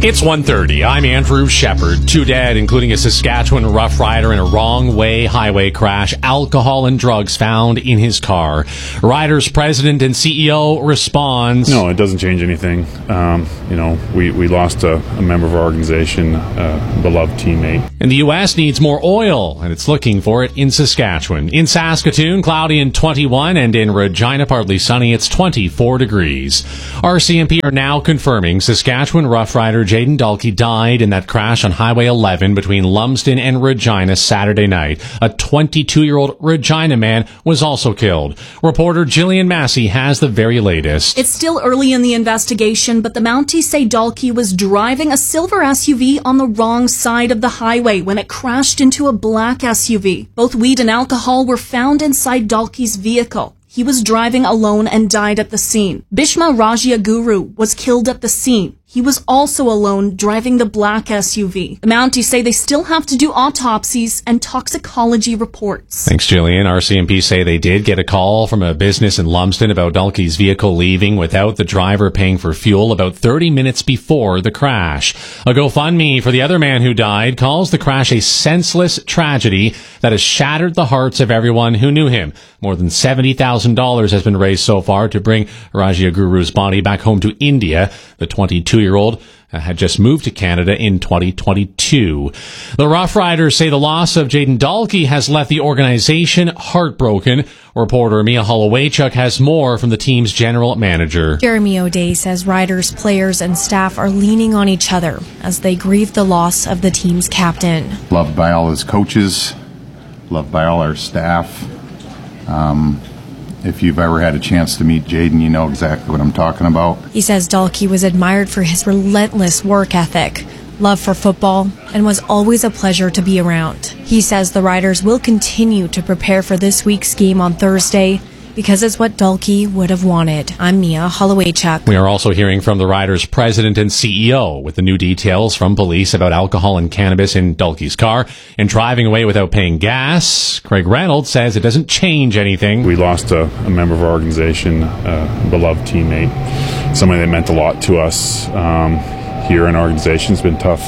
It's 1:30. I'm Andrew Shepard. 2 dead, including a Saskatchewan Rough Rider in a wrong-way highway crash. Alcohol and drugs found in his car. Riders president and CEO responds. No, it doesn't change anything. We lost a member of our organization, a beloved teammate. And the U.S. needs more oil, and it's looking for it in Saskatchewan. In Saskatoon, cloudy and 21, and in Regina, partly sunny, it's 24 degrees. RCMP are now confirming Saskatchewan Rough Rider Jayden Dalkey died in that crash on Highway 11 between Lumsden and Regina Saturday night. A 22-year-old Regina man was also killed. Reporter Jillian Massey has the very latest. It's still early in the investigation, but the Mounties say Dalkey was driving a silver SUV on the wrong side of the highway when it crashed into a black SUV. Both weed and alcohol were found inside Dalkey's vehicle. He was driving alone and died at the scene. Bhishma Rajiaguru was killed at the scene. He was also alone driving the black SUV. The Mounties say they still have to do autopsies and toxicology reports. Thanks, Jillian. RCMP say they did get a call from a business in Lumsden about Dalkey's vehicle leaving without the driver paying for fuel about 30 minutes before the crash. A GoFundMe for the other man who died calls the crash a senseless tragedy that has shattered the hearts of everyone who knew him. More than $70,000 has been raised so far to bring Rajiaguru's body back home to India. The 22-year-old had just moved to Canada in 2022. The Rough Riders say the loss of Jayden Dalkey has left the organization heartbroken. Reporter Mia Holowaychuk has more from the team's general manager. Jeremy O'Day says riders, players, and staff are leaning on each other as they grieve the loss of the team's captain. Loved by all his coaches, loved by all our staff. If you've ever had a chance to meet Jayden, you know exactly what I'm talking about. He says Dalkey was admired for his relentless work ethic, love for football, and was always a pleasure to be around. He says the Riders will continue to prepare for this week's game on Thursday because it's what Dalkey would have wanted. I'm Mia Holowaychuk. We are also hearing from the Riders' president and CEO with the new details from police about alcohol and cannabis in Dalkey's car and driving away without paying gas. Craig Reynolds says it doesn't change anything. We lost a member of our organization, a beloved teammate, somebody that meant a lot to us here in our organization. It's been tough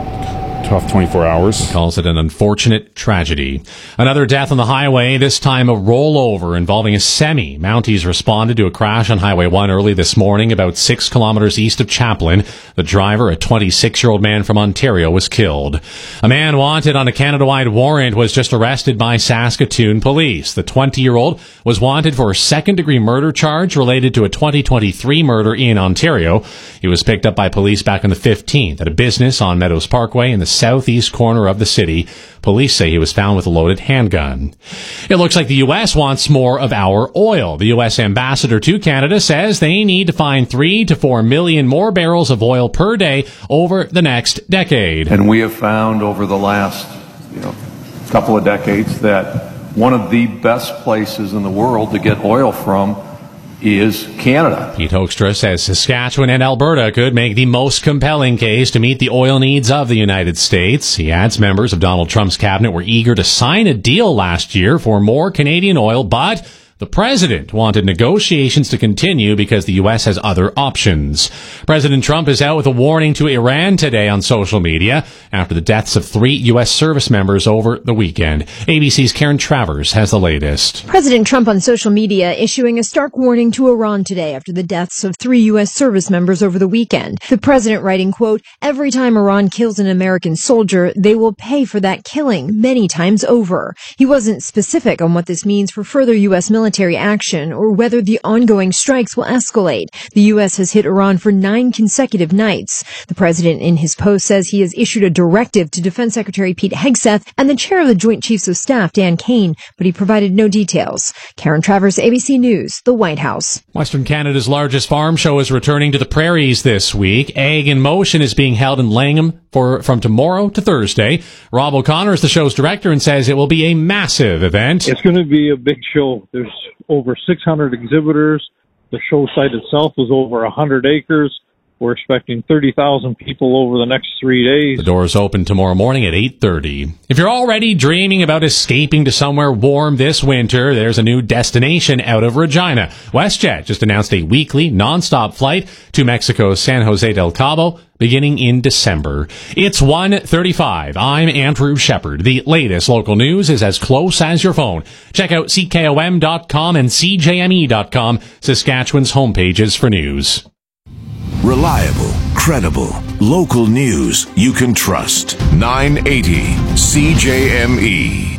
24 hours. He calls it an unfortunate tragedy. Another death on the highway, this time a rollover involving a semi. Mounties responded to a crash on Highway 1 early this morning about 6 kilometers east of Chaplin. The driver, a 26-year-old man from Ontario, was killed. A man wanted on a Canada-wide warrant was just arrested by Saskatoon police. The 20-year-old was wanted for a second-degree murder charge related to a 2023 murder in Ontario. He was picked up by police back on the 15th at a business on Meadows Parkway in the southeast corner of the city. Police say he was found with a loaded handgun. It looks like the U.S. wants more of our oil. The U.S. ambassador to Canada says they need to find 3 to 4 million more barrels of oil per day over the next decade. And we have found over the last couple of decades that one of the best places in the world to get oil from is Canada. Pete Hoekstra says Saskatchewan and Alberta could make the most compelling case to meet the oil needs of the United States. He adds members of Donald Trump's cabinet were eager to sign a deal last year for more Canadian oil, but the president wanted negotiations to continue because the U.S. has other options. President Trump is out with a warning to Iran today on social media after the deaths of 3 U.S. service members over the weekend. ABC's Karen Travers has the latest. President Trump on social media issuing a stark warning to Iran today after the deaths of 3 U.S. service members over the weekend. The president writing, quote, "Every time Iran kills an American soldier, they will pay for that killing many times over." He wasn't specific on what this means for further U.S. military action or whether the ongoing strikes will escalate. The U.S. has hit Iran for 9 consecutive nights. The president in his post says he has issued a directive to Defense Secretary Pete Hegseth and the chair of the Joint Chiefs of Staff, Dan Kane, but he provided no details. Karen Travers, ABC News, the White House. Western Canada's largest farm show is returning to the prairies this week. Ag in Motion is being held in Langham from tomorrow to Thursday. Rob O'Connor is the show's director and says it will be a massive event. It's going to be a big show. There's over 600 exhibitors. The show site itself is over 100 acres. We're expecting 30,000 people over the next 3 days. The doors open tomorrow morning at 8:30. If you're already dreaming about escaping to somewhere warm this winter, there's a new destination out of Regina. WestJet just announced a weekly nonstop flight to Mexico's San Jose del Cabo beginning in December. It's 1:35. I'm Andrew Shepard. The latest local news is as close as your phone. Check out CKOM.com and CJME.com, Saskatchewan's homepages for news. Reliable, credible, local news you can trust. 980 CJME.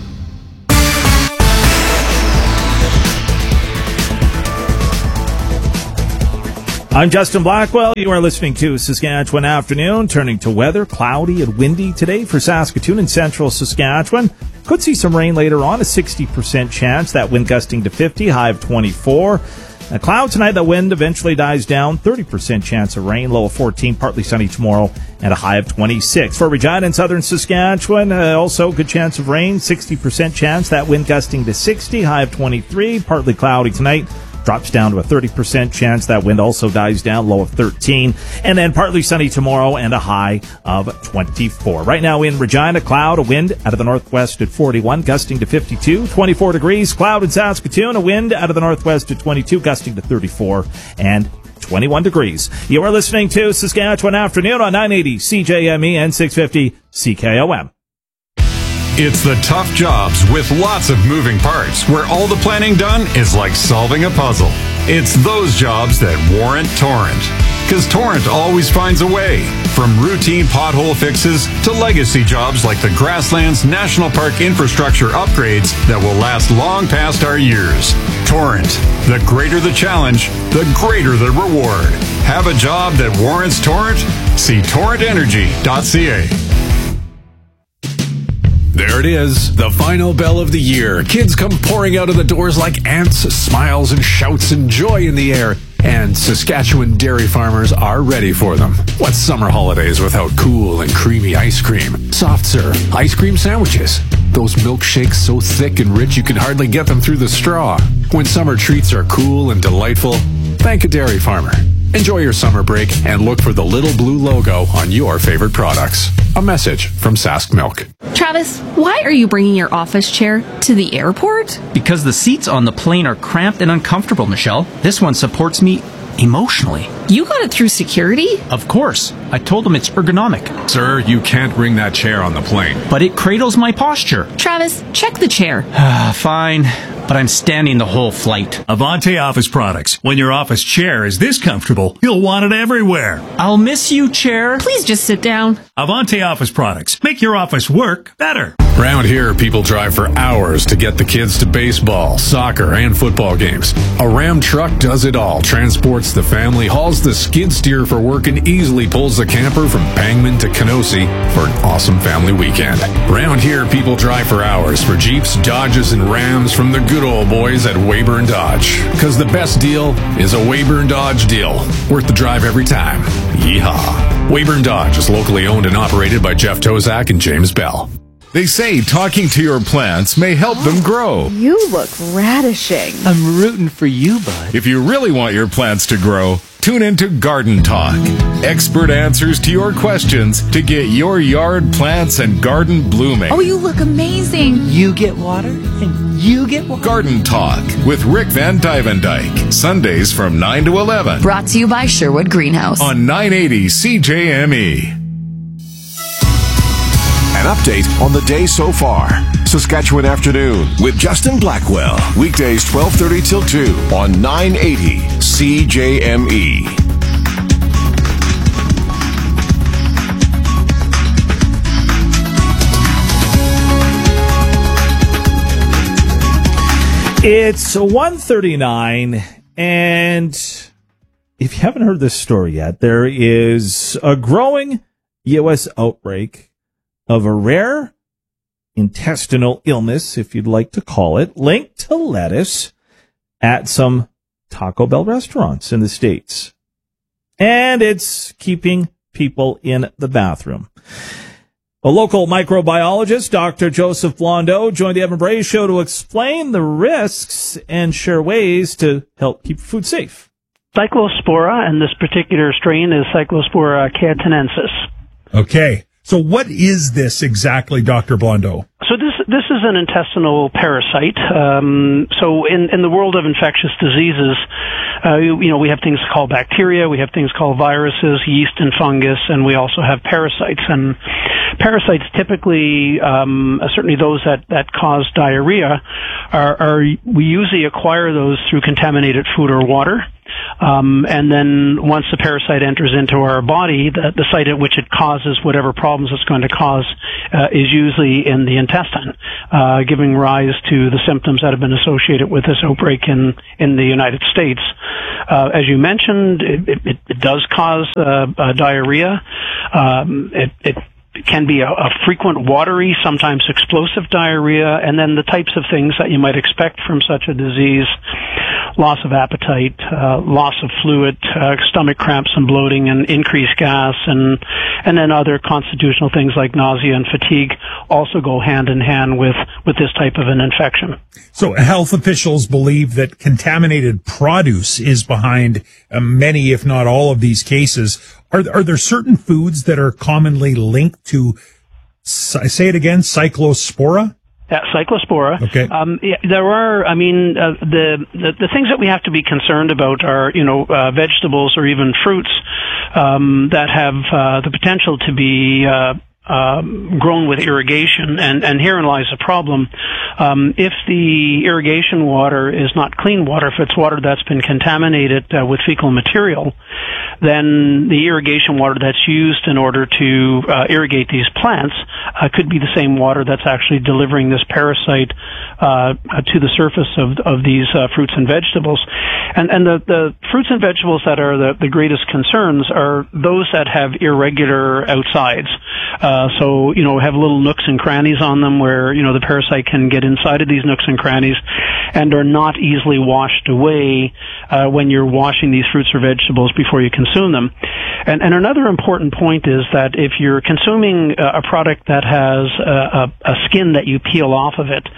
I'm Justin Blackwell. You are listening to Saskatchewan Afternoon. Turning to weather, cloudy and windy today for Saskatoon and central Saskatchewan. Could see some rain later on, a 60% chance. That wind gusting to 50, high of 24. A cloud tonight, the wind eventually dies down. 30% chance of rain, low of 14, partly sunny tomorrow, and a high of 26. For Regina and southern Saskatchewan, also good chance of rain, 60% chance. That wind gusting to 60, high of 23, partly cloudy tonight. Drops down to a 30% chance. That wind also dies down, low of 13. And then partly sunny tomorrow and a high of 24. Right now in Regina, cloud, a wind out of the northwest at 41, gusting to 52. 24 degrees, cloud in Saskatoon, a wind out of the northwest at 22, gusting to 34 and 21 degrees. You are listening to Saskatchewan Afternoon on 980 CJME and 650 CKOM. It's the tough jobs with lots of moving parts where all the planning done is like solving a puzzle. It's those jobs that warrant Torrent. Because Torrent always finds a way. From routine pothole fixes to legacy jobs like the Grasslands National Park infrastructure upgrades that will last long past our years. Torrent. The greater the challenge, the greater the reward. Have a job that warrants Torrent? See torrentenergy.ca. There it is, the final bell of the year. Kids come pouring out of the doors like ants, smiles and shouts and joy in the air. And Saskatchewan dairy farmers are ready for them. What's summer holidays without cool and creamy ice cream? Soft serve, ice cream sandwiches. Those milkshakes so thick and rich you can hardly get them through the straw. When summer treats are cool and delightful, thank a dairy farmer. Enjoy your summer break and look for the little blue logo on your favorite products. A message from Sask Milk. Travis, why are you bringing your office chair to the airport? Because the seats on the plane are cramped and uncomfortable, Michelle. This one supports me emotionally. You got it through security? Of course. I told them it's ergonomic. Sir, you can't bring that chair on the plane. But it cradles my posture. Travis, check the chair. Fine, but I'm standing the whole flight. Avante Office Products. When your office chair is this comfortable, you'll want it everywhere. I'll miss you, chair. Please just sit down. Avante Office Products. Make your office work better. Round here, people drive for hours to get the kids to baseball, soccer, and football games. A Ram truck does it all. Transports the family, hauls the skid steer for work, and easily pulls the camper from Pangman to Kenosi for an awesome family weekend. Round here, people drive for hours for Jeeps, Dodges, and Rams from the good old boys at Weyburn Dodge. Because the best deal is a Weyburn Dodge deal. Worth the drive every time. Yeehaw. Weyburn Dodge is locally owned and operated by Jeff Tozak and James Bell. They say talking to your plants may help them grow. You look radishing. I'm rooting for you, bud. If you really want your plants to grow, tune into Garden Talk. Expert answers to your questions to get your yard plants and garden blooming. Oh, you look amazing. You get water and you get water. Garden Talk with Rick Van Dyke. Sundays from 9 to 11. Brought to you by Sherwood Greenhouse. On 980 CJME. An update on the day so far. Saskatchewan Afternoon with Justin Blackwell. Weekdays 12:30 till 2 on 980 CJME. It's 1:39, and if you haven't heard this story yet, there is a growing U.S. outbreak of a rare intestinal illness, if you'd like to call it, linked to lettuce at some Taco Bell restaurants in the States. And it's keeping people in the bathroom. A local microbiologist, Dr. Joseph Blondeau, joined the Evan Bray Show to explain the risks and share ways to help keep food safe. Cyclospora, and this particular strain is Cyclospora cayetanensis. Okay. So what is this exactly, Dr. Blondeau? So this is an intestinal parasite. So in the world of infectious diseases, we have things called bacteria, we have things called viruses, yeast and fungus, and we also have parasites. And parasites typically, certainly those that cause diarrhea, we usually acquire those through contaminated food or water. And then once the parasite enters into our body, the site at which it causes whatever problems it's going to cause is usually in the intestine, giving rise to the symptoms that have been associated with this outbreak in the United States. As you mentioned, it does cause diarrhea. It can be a frequent watery, sometimes explosive diarrhea, and then the types of things that you might expect from such a disease: loss of appetite, loss of fluid, stomach cramps and bloating, and increased gas, and then other constitutional things like nausea and fatigue also go hand in hand with this type of an infection. So health officials believe that contaminated produce is behind many, if not all, of these cases. Are there certain foods that are commonly linked to, say it again, Cyclospora? Yeah, Cyclospora. Okay. There are, the things that we have to be concerned about are, vegetables or even fruits, that have, the potential to be, grown with irrigation, and herein lies the problem. If the irrigation water is not clean water, if it's water that's been contaminated with fecal material, then the irrigation water that's used in order to irrigate these plants could be the same water that's actually delivering this parasite to the surface of these fruits and vegetables. And the fruits and vegetables that are the greatest concerns are those that have irregular outsides. So, have little nooks and crannies on them where, the parasite can get inside of these nooks and crannies and are not easily washed away when you're washing these fruits or vegetables before you consume them. And another important point is that if you're consuming a product that has a skin that you peel off of it,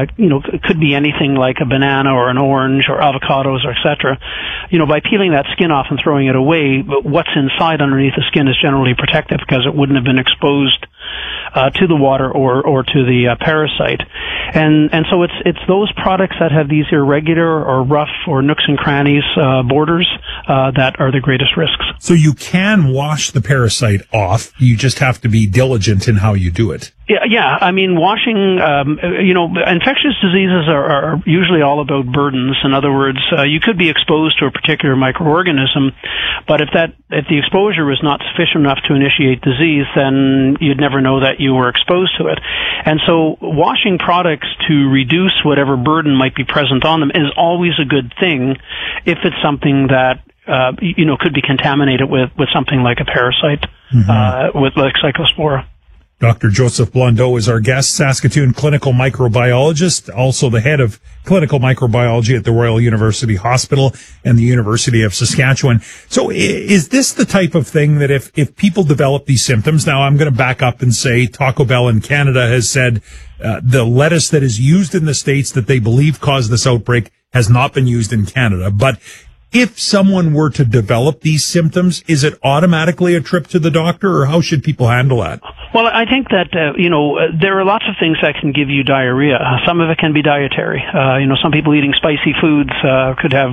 it could be anything like a banana or an orange or avocados or etc. By peeling that skin off and throwing it away, what's inside underneath the skin is generally protected because it wouldn't have been exposed to the water or to the parasite. And so it's those products that have these irregular or rough or nooks and crannies borders that are the greatest risks. So you can wash the parasite off. You just have to be diligent in how you do it. Yeah. Washing, infectious diseases are usually all about burdens. In other words, you could be exposed to a particular microorganism, but if the exposure is not sufficient enough to initiate disease, then you'd never know that you were exposed to it. And so washing products to reduce whatever burden might be present on them is always a good thing if it's something that could be contaminated with something like a parasite, with like Cyclospora. Dr. Joseph Blondeau is our guest, Saskatoon clinical microbiologist, also the head of clinical microbiology at the Royal University Hospital and the University of Saskatchewan. So is this the type of thing that if people develop these symptoms, now I'm going to back up and say Taco Bell in Canada has said the lettuce that is used in the States that they believe caused this outbreak has not been used in Canada. But if someone were to develop these symptoms, is it automatically a trip to the doctor, or how should people handle that? Well, I think that, there are lots of things that can give you diarrhea. Some of it can be dietary. Some people eating spicy foods could have,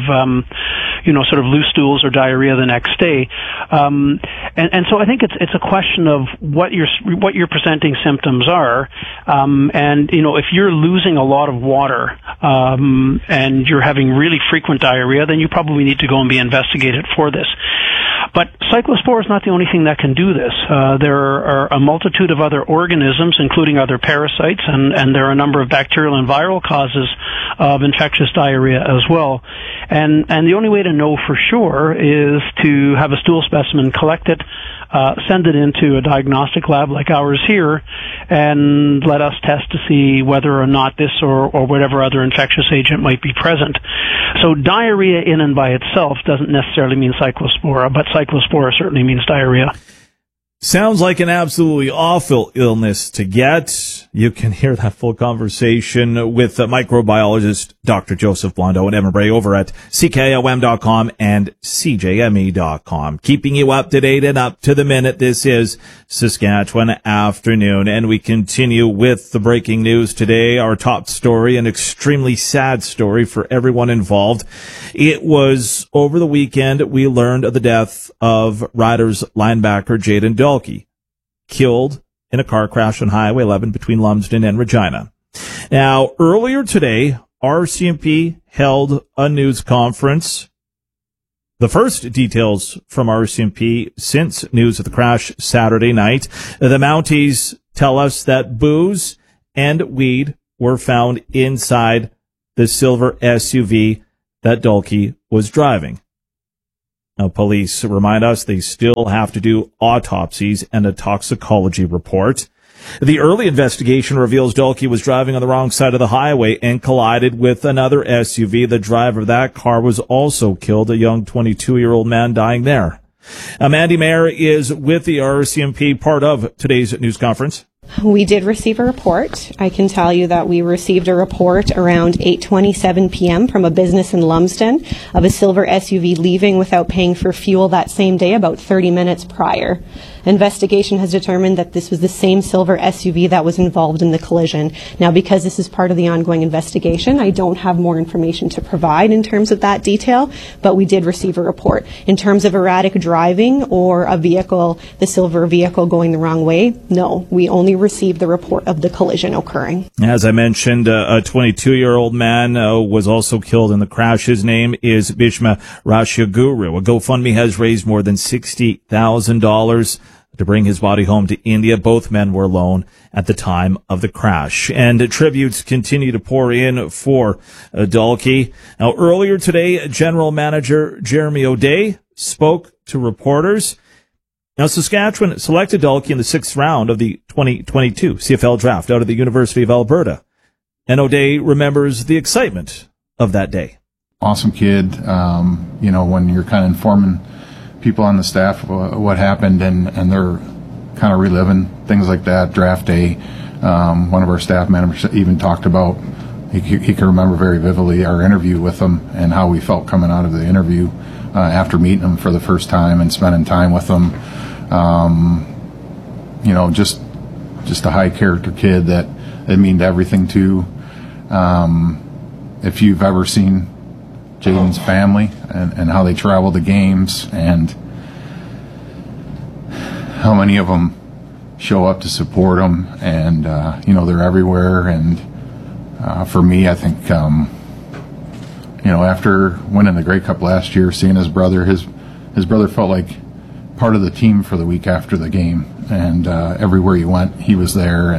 sort of loose stools or diarrhea the next day. And so I think it's a question of what your presenting symptoms are. If you're losing a lot of water, and you're having really frequent diarrhea, then you probably need to go and be investigated for this. But Cyclospora is not the only thing that can do this. There are a multitude of other organisms, including other parasites, and there are a number of bacterial and viral causes of infectious diarrhea as well. And the only way to know for sure is to have a stool specimen collected, send it into a diagnostic lab like ours here, and let us test to see whether or not this or whatever other infectious agent might be present. So diarrhea in and by itself doesn't necessarily mean Cyclospora, but Cyclospora certainly means diarrhea. Sounds like an absolutely awful illness to get. You can hear that full conversation with microbiologist Dr. Joseph Blondeau and Emma Bray over at CKOM.com and CJME.com. Keeping you up to date and up to the minute. This is Saskatchewan Afternoon, and we continue with the breaking news today. Our top story, an extremely sad story for everyone involved. It was over the weekend we learned of the death of Riders linebacker Jayden Dalkey, killed in a car crash on Highway 11 between Lumsden and Regina. Now, earlier today, RCMP held a news conference. The first details from RCMP since news of the crash Saturday night. The Mounties tell us that booze and weed were found inside the silver SUV that Dalkey was driving. Now, police remind us they still have to do autopsies and a toxicology report. The early investigation reveals Dalkey was driving on the wrong side of the highway and collided with another SUV. The driver of that car was also killed, a young 22-year-old man dying there. Mandy Mayer is with the RCMP, part of today's news conference. We did receive a report. I can tell you that we received a report around 8:27 p.m. from a business in Lumsden of a silver SUV leaving without paying for fuel that same day, about 30 minutes prior. Investigation has determined that this was the same silver SUV that was involved in the collision. Now, because this is part of the ongoing investigation, I don't have more information to provide in terms of that detail, but we did receive a report. In terms of erratic driving or a vehicle, the silver vehicle going the wrong way, no, we only received the report of the collision occurring. As I mentioned, a 22-year-old man was also killed in the crash. His name is Bhishma Rashaguru. A GoFundMe has raised more than $60,000 to bring his body home to India. Both men were alone at the time of the crash. And tributes continue to pour in for Dalkey. Now, earlier today, General Manager Jeremy O'Day spoke to reporters. Now, Saskatchewan selected Dalkey in the 6th round of the 2022 CFL draft out of the University of Alberta. And O'Day remembers the excitement of that day. Awesome kid. When you're kind of informing people on the staff what happened and they're kind of reliving things like that, draft day. One of our staff members even talked about, he can remember very vividly our interview with him and how we felt coming out of the interview after meeting him for the first time and spending time with him. Just a high character kid that it meant everything to. If you've ever seen Jayden's family and how they travel to games and how many of them show up to support him, and they're everywhere. And for me, I think after winning the Grey Cup last year, seeing his brother felt like part of the team for the week after the game, and everywhere he went, he was there,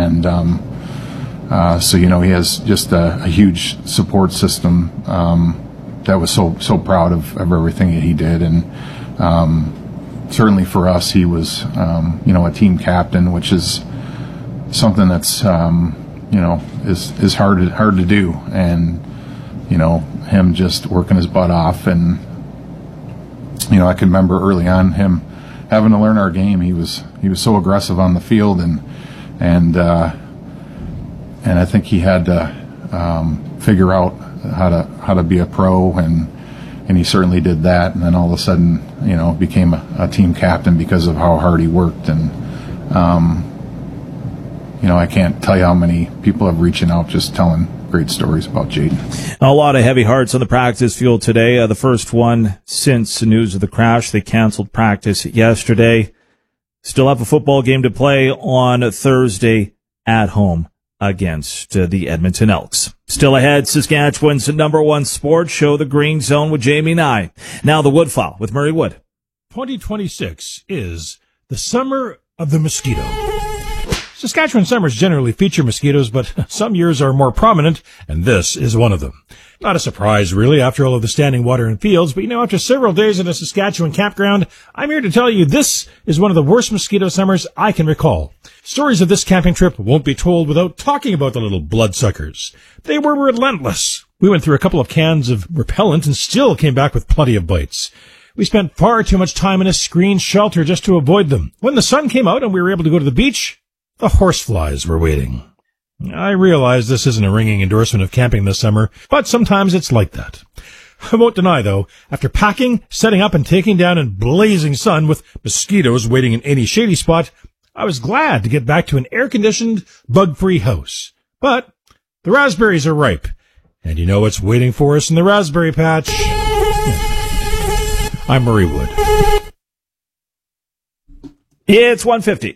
so he has just a huge support system that was so proud of everything that he did. And certainly for us, he was a team captain, which is something that's is hard to do. And him just working his butt off. And I can remember early on him having to learn our game. He was so aggressive on the field, and I think he had to figure out how to be a pro, and he certainly did that. And then all of a sudden, became a team captain because of how hard he worked. And I can't tell you how many people have reaching out just telling great stories about Jayden. A lot of heavy hearts on the practice field today. The first one since the news of the crash. They canceled practice yesterday. Still have a football game to play on Thursday at home against the Edmonton Elks. Still ahead, Saskatchewan's #1 sports show, The Green Zone with Jamie Nye. Now the Woodfile with Murray Wood. 2026 is the summer of the mosquito. Saskatchewan summers generally feature mosquitoes, but some years are more prominent, and this is one of them. Not a surprise, really, after all of the standing water and fields, but after several days in a Saskatchewan campground, I'm here to tell you this is one of the worst mosquito summers I can recall. Stories of this camping trip won't be told without talking about the little bloodsuckers. They were relentless. We went through a couple of cans of repellent and still came back with plenty of bites. We spent far too much time in a screened shelter just to avoid them. When the sun came out and we were able to go to the beach, the horseflies were waiting. I realize this isn't a ringing endorsement of camping this summer, but sometimes it's like that. I won't deny, though, after packing, setting up, and taking down in blazing sun with mosquitoes waiting in any shady spot, I was glad to get back to an air-conditioned, bug-free house. But the raspberries are ripe, and you know what's waiting for us in the raspberry patch. I'm Murray Wood. It's 1:50.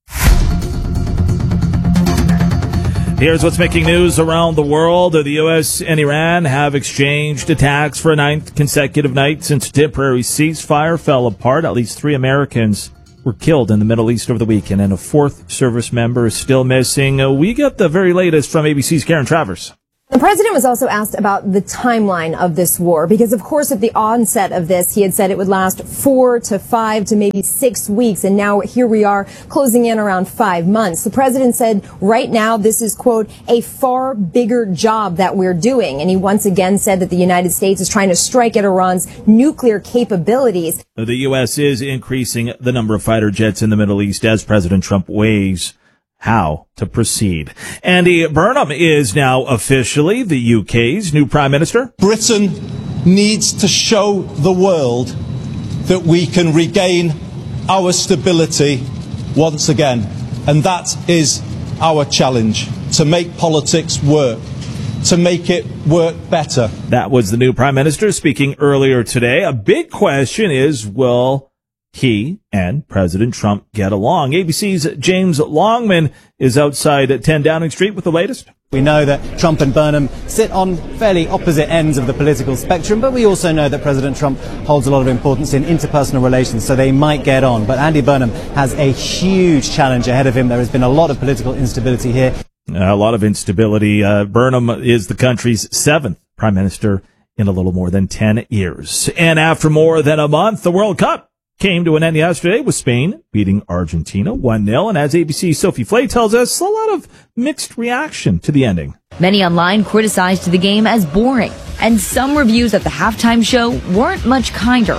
Here's what's making news around the world. The U.S. and Iran have exchanged attacks for a 9th consecutive night since a temporary ceasefire fell apart. At least 3 Americans were killed in the Middle East over the weekend, and a 4th service member is still missing. We get the very latest from ABC's Karen Travers. The president was also asked about the timeline of this war, because, of course, at the onset of this, he had said it would last 4 to 5 to maybe 6 weeks. And now here we are closing in around 5 months. The president said right now this is, quote, a far bigger job that we're doing. And he once again said that the United States is trying to strike at Iran's nuclear capabilities. The U.S. is increasing the number of fighter jets in the Middle East as President Trump weighs how to proceed. Andy Burnham is now officially the UK's new Prime Minister. Britain needs to show the world that we can regain our stability once again. And that is our challenge, to make politics work, to make it work better. That was the new Prime Minister speaking earlier today. A big question is, will he and President Trump get along? ABC's James Longman is outside 10 Downing Street with the latest. We know that Trump and Burnham sit on fairly opposite ends of the political spectrum, but we also know that President Trump holds a lot of importance in interpersonal relations, so they might get on. But Andy Burnham has a huge challenge ahead of him. There has been a lot of political instability here. A lot of instability. Burnham is the country's 7th Prime Minister in a little more than 10 years. And after more than a month, the World Cup came to an end yesterday with Spain beating Argentina 1-0. And as ABC's Sophie Flay tells us, a lot of mixed reaction to the ending. Many online criticized the game as boring, and some reviews at the halftime show weren't much kinder.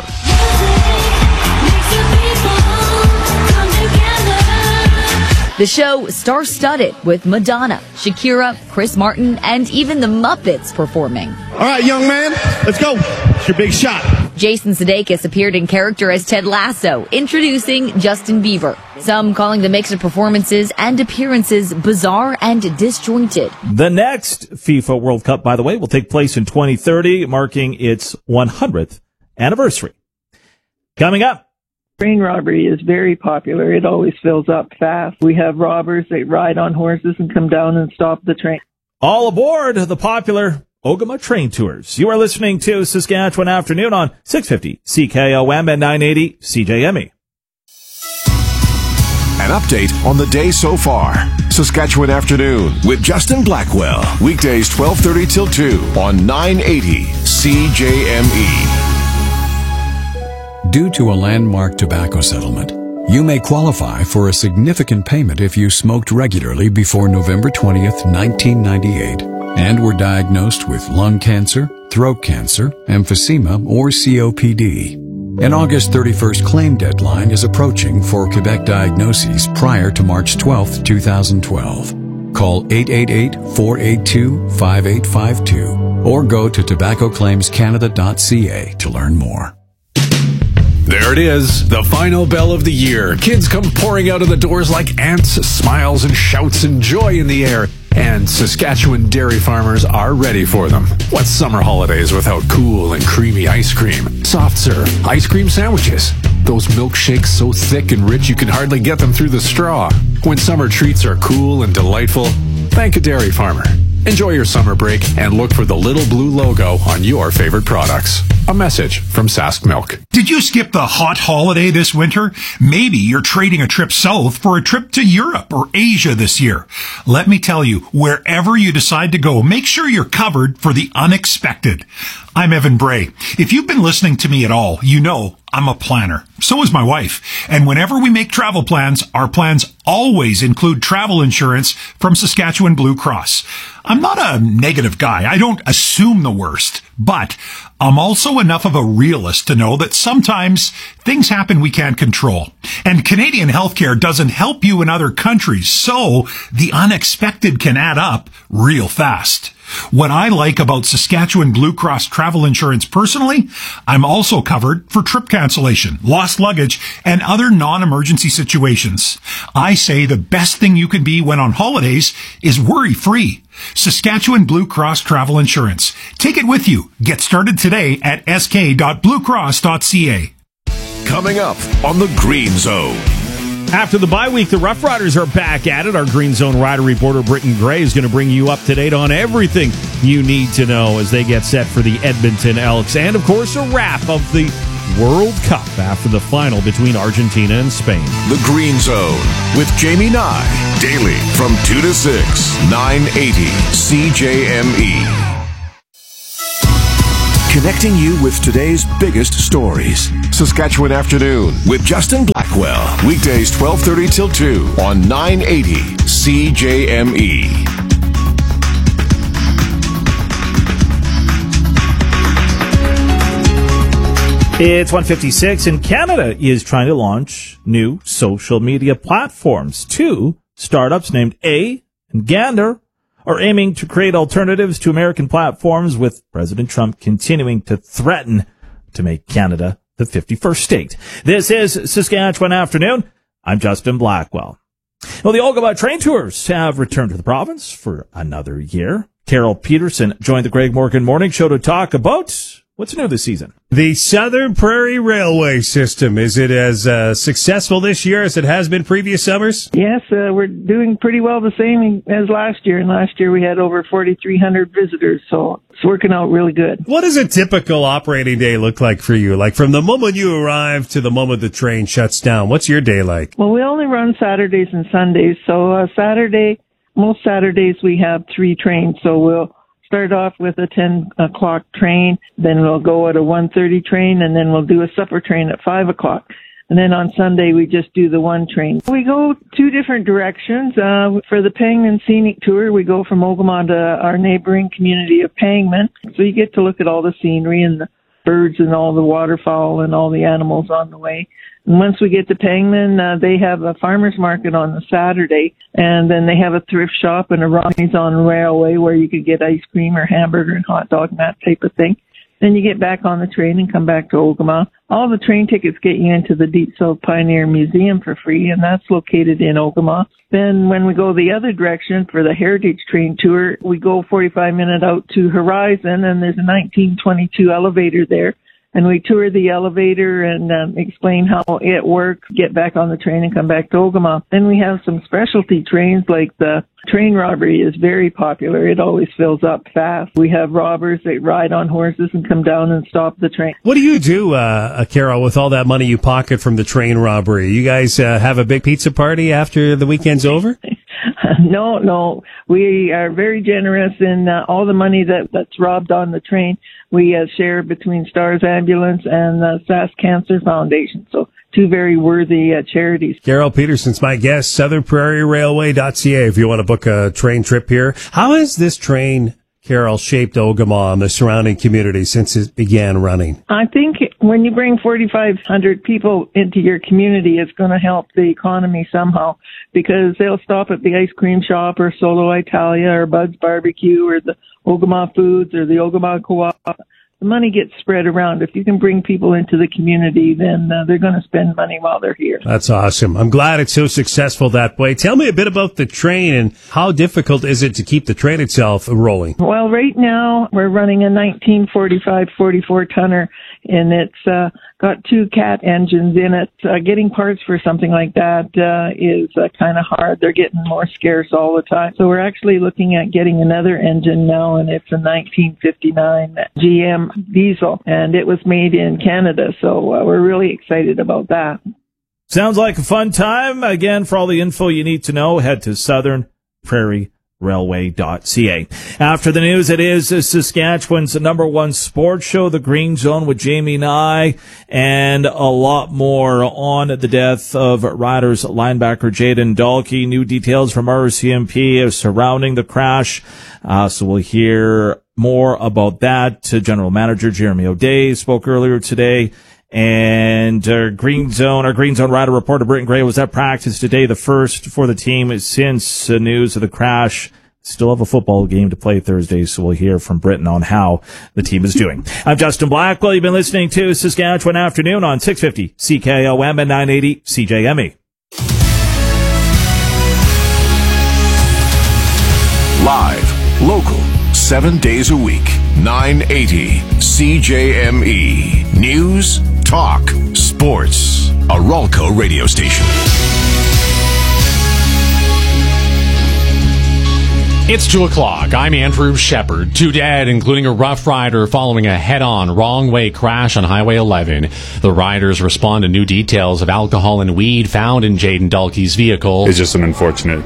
The show star-studded with Madonna, Shakira, Chris Martin, and even the Muppets performing. All right, young man, let's go. It's your big shot. Jason Sudeikis appeared in character as Ted Lasso, introducing Justin Bieber. Some calling the mix of performances and appearances bizarre and disjointed. The next FIFA World Cup, by the way, will take place in 2030, marking its 100th anniversary. Coming up. Train robbery is very popular. It always fills up fast. We have robbers. They ride on horses and come down and stop the train. All aboard the popular Ogama train tours. You are listening to Saskatchewan Afternoon on 650 CKOM and 980 CJME. An update on the day so far. Saskatchewan Afternoon with Justin Blackwell. Weekdays 12:30 till 2 on 980 CJME. Due to a landmark tobacco settlement, you may qualify for a significant payment if you smoked regularly before November 20th, 1998, and were diagnosed with lung cancer, throat cancer, emphysema, or COPD. An August 31st claim deadline is approaching for Quebec diagnoses prior to March 12th, 2012. Call 888-482-5852 or go to tobaccoclaimscanada.ca to learn more. There it is, the final bell of the year. Kids come pouring out of the doors like ants, smiles and shouts and joy in the air. And Saskatchewan dairy farmers are ready for them. What's summer holidays without cool and creamy ice cream? Soft serve, ice cream sandwiches. Those milkshakes so thick and rich you can hardly get them through the straw. When summer treats are cool and delightful, thank a dairy farmer. Enjoy your summer break and look for the little blue logo on your favorite products. A message from Sask Milk. Did you skip the hot holiday this winter? Maybe you're trading a trip south for a trip to Europe or Asia this year. Let me tell you, wherever you decide to go, make sure you're covered for the unexpected. I'm Evan Bray. If you've been listening to me at all, you know I'm a planner. So is my wife. And whenever we make travel plans, our plans always include travel insurance from Saskatchewan Blue Cross. I'm not a negative guy. I don't assume the worst. But I'm also enough of a realist to know that sometimes things happen we can't control. And Canadian healthcare doesn't help you in other countries, so the unexpected can add up real fast. What I like about Saskatchewan Blue Cross travel insurance personally, I'm also covered for trip cancellation, lost luggage, and other non-emergency situations. I say the best thing you can be when on holidays is worry-free. Saskatchewan Blue Cross Travel Insurance. Take it with you. Get started today at sk.bluecross.ca. Coming up on the Green Zone. After the bye week, the Rough Riders are back at it. Our Green Zone rider reporter, Britton Gray, is going to bring you up to date on everything you need to know as they get set for the Edmonton Elks. And, of course, a wrap of the World Cup after the final between Argentina and Spain. The Green Zone with Jamie Nye. Daily from 2 to 6, 980 CJME. Connecting you with today's biggest stories. Saskatchewan Afternoon with Justin Blackwell. Weekdays 12:30 till 2 on 980 CJME. It's 1:56, and Canada is trying to launch new social media platforms. Two startups named A and Gander are aiming to create alternatives to American platforms, with President Trump continuing to threaten to make Canada the 51st state. This is Saskatchewan Afternoon. I'm Justin Blackwell. Well, the Ogama train tours have returned to the province for another year. Carol Peterson joined the Greg Morgan Morning Show to talk about what's new this season. The Southern Prairie Railway system, is it as successful this year as it has been previous summers? Yes, we're doing pretty well the same as last year. And last year we had over 4,300 visitors, so it's working out really good. What does a typical operating day look like for you? Like from the moment you arrive to the moment the train shuts down, what's your day like? Well, we only run Saturdays and Sundays. So most Saturdays we have 3 trains. So we'll start off with a 10 o'clock train, then we'll go at a 1:30 train, and then we'll do a supper train at 5 o'clock. And then on Sunday, we just do the 1 train. We go 2 different directions. For the Pangman Scenic Tour, we go from Ogama to our neighboring community of Pangman. So you get to look at all the scenery and the birds and all the waterfowl and all the animals on the way. And once we get to Pangman, they have a farmer's market on the Saturday, and then they have a thrift shop and a Ronnie's on Railway where you could get ice cream or hamburger and hot dog and that type of thing. Then you get back on the train and come back to Ogama. All the train tickets get you into the Deep South Pioneer Museum for free, and that's located in Ogama. Then when we go the other direction for the Heritage Train Tour, we go 45 minutes out to Horizon, and there's a 1922 elevator there. And we tour the elevator and explain how it works, get back on the train and come back to Ogama. Then we have some specialty trains, like the train robbery is very popular. It always fills up fast. We have robbers that ride on horses and come down and stop the train. What do you do, Carol, with all that money you pocket from the train robbery? You guys have a big pizza party after the weekend's over? No. We are very generous in all the money that's robbed on the train. We share between Stars Ambulance and the Sask Cancer Foundation. So 2 very worthy charities. Carol Peterson's my guest, southernprairierailway.ca if you want to book a train trip here. How has this train, Carol, shaped Ogama and the surrounding community since it began running? I think when you bring 4,500 people into your community, it's going to help the economy somehow, because they'll stop at the ice cream shop or Solo Italia or Bud's Barbecue or the Ogama Foods or the Ogama Co-op. The money gets spread around. If you can bring people into the community, then they're going to spend money while they're here. That's awesome. I'm glad it's so successful that way. Tell me a bit about the train and how difficult is it to keep the train itself rolling? Well, right now we're running a 1945 44-tonner, and it's got 2 Cat engines in it. Getting parts for something like that is kind of hard. They're getting more scarce all the time. So we're actually looking at getting another engine now, and it's a 1959 GM diesel, and it was made in Canada. So we're really excited about that. Sounds like a fun time. Again, for all the info you need to know, head to southernprairierailway.ca. After the news, it is Saskatchewan's #1 sports show, The Green Zone with Jamie Nye, and a lot more on the death of Riders linebacker Jayden Dalkey. New details from RCMP surrounding the crash. So we'll hear more about that. General Manager Jeremy O'Day spoke earlier today. And our Green Zone rider reporter Britton Gray was at practice today, the first for the team since news of the crash. Still have a football game to play Thursday, so we'll hear from Britton on how the team is doing. I'm Justin Blackwell. You've been listening to Saskatchewan Afternoon on 650 CKOM and 980 CJME. Live, local, 7 days a week, 980 CJME. News, talk, sports. A Ralco radio station. It's 2 o'clock. I'm Andrew Shepard. 2 dead, including a Rough Rider following a head-on wrong-way crash on Highway 11. The riders respond to new details of alcohol and weed found in Jaden Dalkey's vehicle. It's just an unfortunate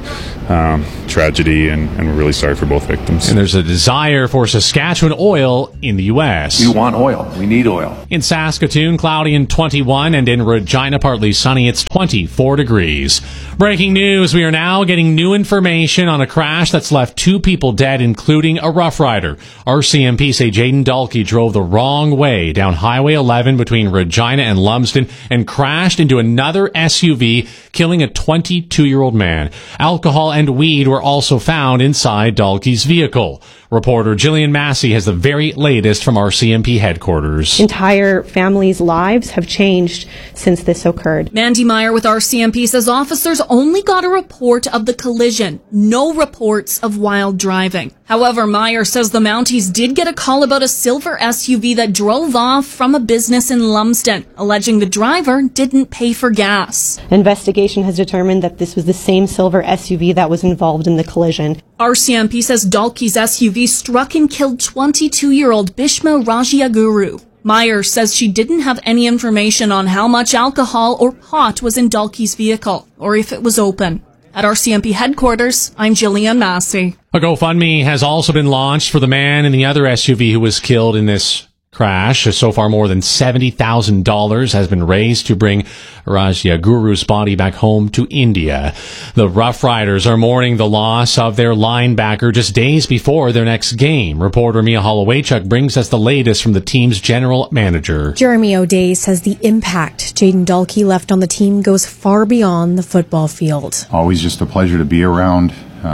tragedy, and we're really sorry for both victims. And there's a desire for Saskatchewan oil in the U.S. We want oil. We need oil. In Saskatoon, cloudy and 21, and in Regina, partly sunny, it's 24 degrees. Breaking news, we are now getting new information on a crash that's left 2 people dead, including a Rough Rider. RCMP say Jaden Dalkey drove the wrong way down Highway 11 between Regina and Lumsden and crashed into another SUV, killing a 22-year-old man. Alcohol and weed were also found inside Dalkey's vehicle. Reporter Jillian Massey has the very latest from RCMP headquarters. Entire families' lives have changed since this occurred. Mandy Meyer with RCMP says officers only got a report of the collision, no reports of wild driving. However, Meyer says the Mounties did get a call about a silver SUV that drove off from a business in Lumsden, alleging the driver didn't pay for gas. Investigation has determined that this was the same silver SUV that was involved in the collision. RCMP says Dalkey's SUV struck and killed 22-year-old Bishma Rajiaguru. Meyer says she didn't have any information on how much alcohol or pot was in Dalkey's vehicle, or if it was open. At RCMP headquarters, I'm Jillian Massey. A GoFundMe has also been launched for the man in the other SUV who was killed in this crash. So far, more than $70,000 has been raised to bring Rajiaguru's body back home to India. The Rough Riders are mourning the loss of their linebacker just days before their next game. Reporter Mia Holowaychuk brings us the latest from the team's general manager. Jeremy O'Day says the impact Jaden Dalkey left on the team goes far beyond the football field. Always just a pleasure to be around.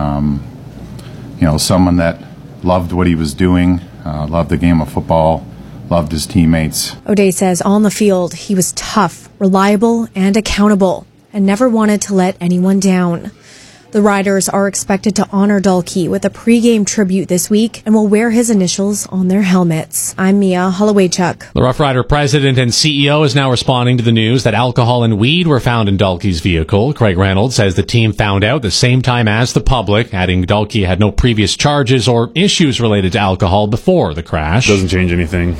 Someone that loved what he was doing, loved the game of football, loved his teammates. O'Day says on the field, he was tough, reliable, and accountable, and never wanted to let anyone down. The Riders are expected to honor Dalkey with a pregame tribute this week and will wear his initials on their helmets. I'm Mia Holowaychuk. The Rough Rider president and CEO is now responding to the news that alcohol and weed were found in Dalkey's vehicle. Craig Reynolds says the team found out the same time as the public, adding Dalkey had no previous charges or issues related to alcohol before the crash. Doesn't change anything.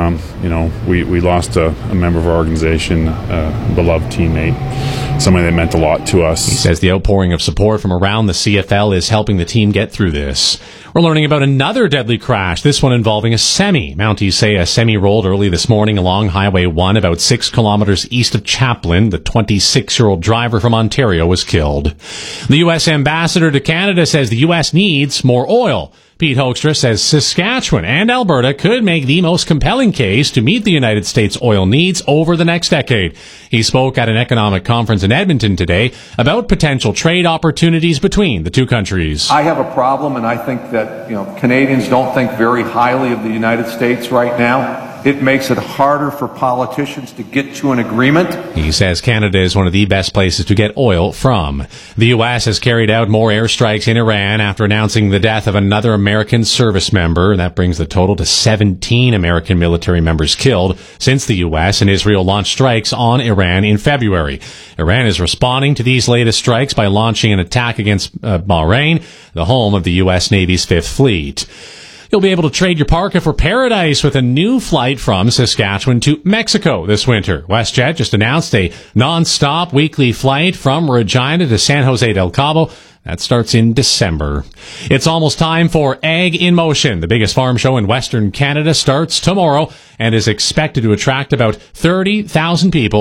We lost a member of our organization, a beloved teammate, somebody that meant a lot to us. He says the outpouring of support from around the CFL is helping the team get through this. We're learning about another deadly crash, this one involving a semi. Mounties say a semi rolled early this morning along Highway 1 about 6 kilometers east of Chaplin. The 26-year-old driver from Ontario was killed. The U.S. ambassador to Canada says the U.S. needs more oil. Pete Hoekstra says Saskatchewan and Alberta could make the most compelling case to meet the United States oil needs over the next decade. He spoke at an economic conference in Edmonton today about potential trade opportunities between the two countries. I have a problem, and I think that Canadians don't think very highly of the United States right now. It makes it harder for politicians to get to an agreement. He says Canada is one of the best places to get oil from. The U.S. has carried out more airstrikes in Iran after announcing the death of another American service member. That brings the total to 17 American military members killed since the U.S. and Israel launched strikes on Iran in February. Iran is responding to these latest strikes by launching an attack against Bahrain, the home of the U.S. Navy's Fifth Fleet. You'll be able to trade your parka for paradise with a new flight from Saskatchewan to Mexico this winter. WestJet just announced a non-stop weekly flight from Regina to San Jose del Cabo. That starts in December. It's almost time for Ag in Motion. The biggest farm show in Western Canada starts tomorrow and is expected to attract about 30,000 people.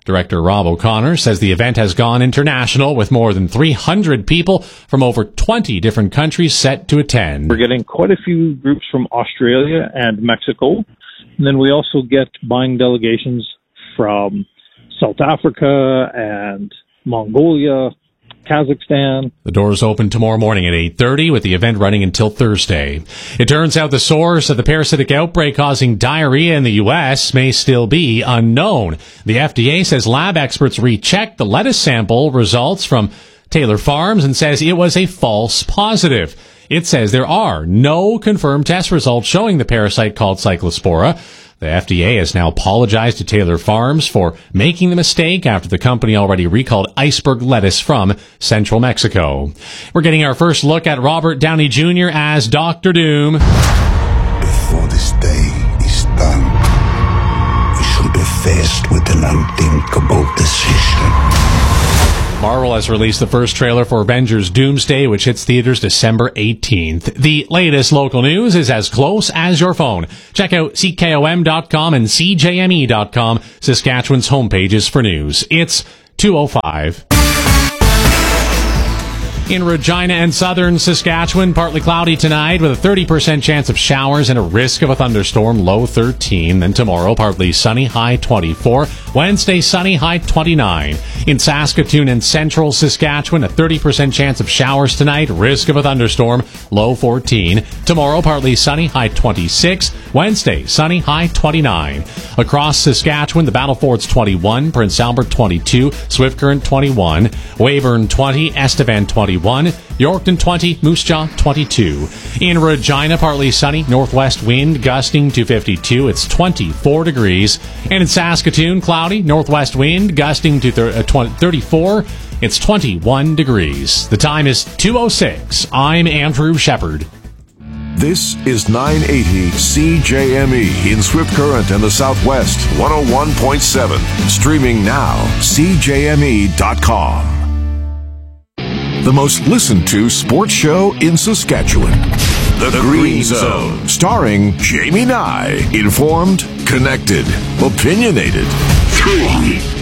Director Rob O'Connor says the event has gone international with more than 300 people from over 20 different countries set to attend. We're getting quite a few groups from Australia and Mexico. And then we also get buying delegations from South Africa and Mongolia, Kazakhstan. The doors open tomorrow morning at 8:30 with the event running until Thursday. It turns out the source of the parasitic outbreak causing diarrhea in the U.S. may still be unknown. The FDA says lab experts rechecked the lettuce sample results from Taylor Farms and says it was a false positive. It says there are no confirmed test results showing the parasite called Cyclospora. The FDA has now apologized to Taylor Farms for making the mistake after the company already recalled iceberg lettuce from central Mexico. We're getting our first look at Robert Downey Jr. as Dr. Doom. Before this day is done, we shall be faced with an unthinkable decision. Marvel has released the first trailer for Avengers Doomsday, which hits theaters December 18th. The latest local news is as close as your phone. Check out CKOM.com and CJME.com, Saskatchewan's homepages for news. It's 2:05. In Regina and southern Saskatchewan, partly cloudy tonight with a 30% chance of showers and a risk of a thunderstorm, low 13. Then tomorrow, partly sunny, high 24. Wednesday, sunny, high 29. In Saskatoon and central Saskatchewan, a 30% chance of showers tonight, risk of a thunderstorm, low 14. Tomorrow, partly sunny, high 26. Wednesday, sunny, high 29. Across Saskatchewan, the Battlefords 21, Prince Albert 22, Swift Current 21, Weyburn 20, Estevan 21, Yorkton 20, Moose Jaw 22. In Regina, partly sunny, northwest wind gusting to 52. It's 24 degrees. And in Saskatoon, cloudy, northwest wind gusting to 34. It's 21 degrees. The time is 2:06. I'm Andrew Shepard. This is 980 CJME in Swift Current and the Southwest, 101.7. Streaming now, CJME.com. The most listened to sports show in Saskatchewan. The Green Zone, starring Jamie Nye. Informed, connected, opinionated. 3